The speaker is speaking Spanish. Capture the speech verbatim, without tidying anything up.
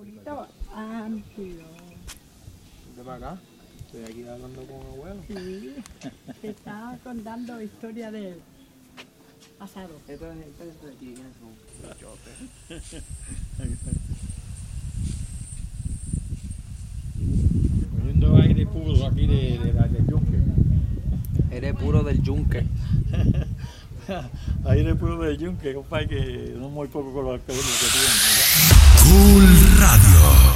poquito amplio. ¿De para acá? Estoy aquí hablando con abuelo. Sí, te estaba contando historia del pasado. Esto es esto es de aquí, ¿quiénes son? Bichote. Cogiendo aire puro aquí de, de, de, del yunque. Eres puro del yunque. Aire puro del yunque, compadre, que no muy poco con los alcoholes que tienen. Cool Radio.